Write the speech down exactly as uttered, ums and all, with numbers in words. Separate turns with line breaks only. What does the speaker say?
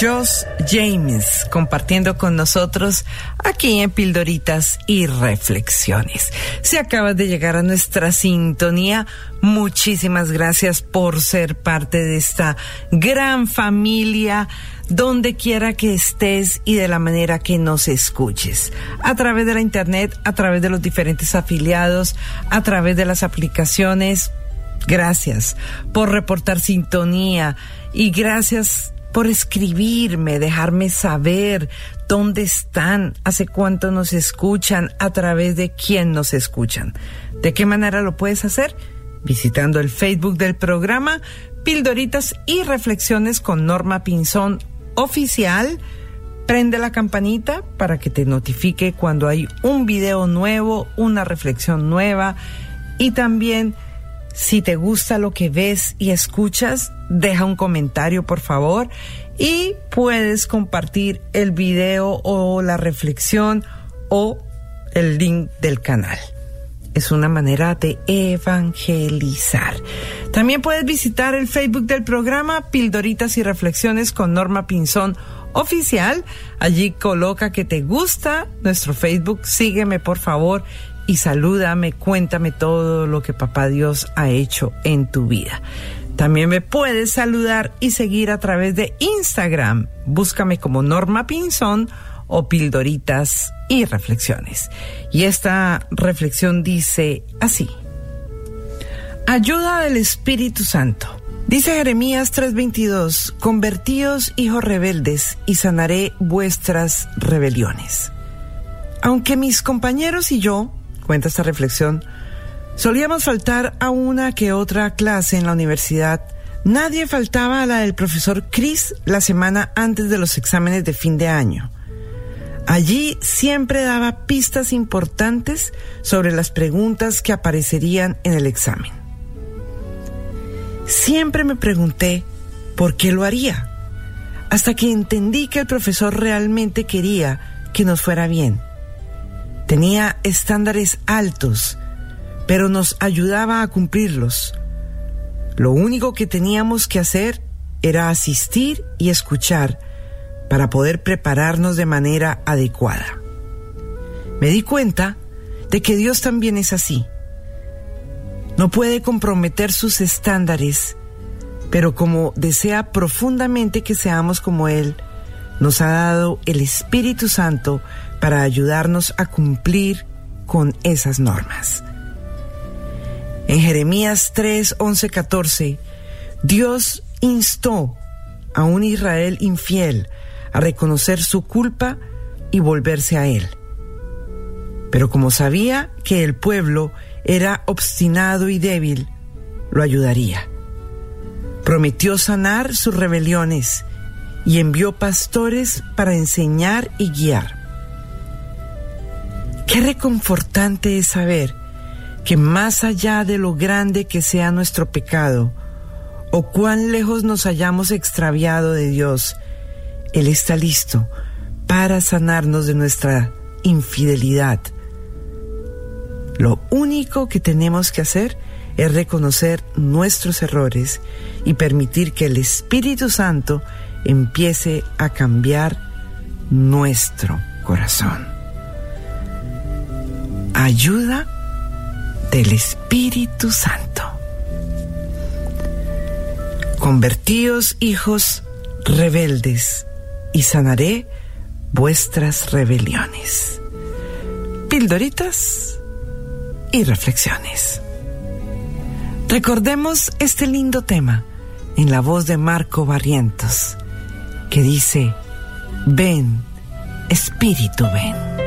Josh James, compartiendo con nosotros aquí en Pildoritas y Reflexiones. Si acabas de llegar a nuestra sintonía, muchísimas gracias por ser parte de esta gran familia, donde quiera que estés y de la manera que nos escuches. A través de la internet, a través de los diferentes afiliados, a través de las aplicaciones. Gracias por reportar sintonía y gracias por escribirme, dejarme saber dónde están, hace cuánto nos escuchan, a través de quién nos escuchan. ¿De qué manera lo puedes hacer? Visitando el Facebook del programa Pildoritas y Reflexiones con Norma Pinzón Oficial. Prende la campanita para que te notifique cuando hay un video nuevo, una reflexión nueva. Y también, si te gusta lo que ves y escuchas, deja un comentario, por favor, y puedes compartir el video o la reflexión o el link del canal. Es una manera de evangelizar. También puedes visitar el Facebook del programa Pildoritas y Reflexiones con Norma Pinzón Oficial. Allí coloca que te gusta nuestro Facebook. Sígueme, por favor, y salúdame, cuéntame todo lo que Papá Dios ha hecho en tu vida. También me puedes saludar y seguir a través de Instagram. Búscame como Norma Pinzón o Pildoritas y Reflexiones. Y esta reflexión dice así: ayuda del Espíritu Santo. Dice Jeremías tres veintidós: convertíos, hijos rebeldes, y sanaré vuestras rebeliones. Aunque mis compañeros y yo, cuenta esta reflexión, solíamos faltar a una que otra clase en la universidad, nadie faltaba a la del profesor Chris la semana antes de los exámenes de fin de año. Allí siempre daba pistas importantes sobre las preguntas que aparecerían en el examen. Siempre me pregunté por qué lo haría, hasta que entendí que el profesor realmente quería que nos fuera bien. Tenía estándares altos, pero nos ayudaba a cumplirlos. Lo único que teníamos que hacer era asistir y escuchar para poder prepararnos de manera adecuada. Me di cuenta de que Dios también es así. No puede comprometer sus estándares, pero como desea profundamente que seamos como Él, nos ha dado el Espíritu Santo para ayudarnos a cumplir con esas normas. En Jeremías tres, once, catorce, Dios instó a un Israel infiel a reconocer su culpa y volverse a Él. Pero como sabía que el pueblo era obstinado y débil, lo ayudaría. Prometió sanar sus rebeliones y envió pastores para enseñar y guiar. Qué reconfortante es saber que más allá de lo grande que sea nuestro pecado, o cuán lejos nos hayamos extraviado de Dios, Él está listo para sanarnos de nuestra infidelidad. Lo único que tenemos que hacer es reconocer nuestros errores y permitir que el Espíritu Santo empiece a cambiar nuestro corazón. Ayuda del Espíritu Santo. Convertíos, hijos rebeldes, y sanaré vuestras rebeliones. Pildoritas y Reflexiones. Recordemos este lindo tema en la voz de Marco Barrientos, que dice: ven, Espíritu, ven.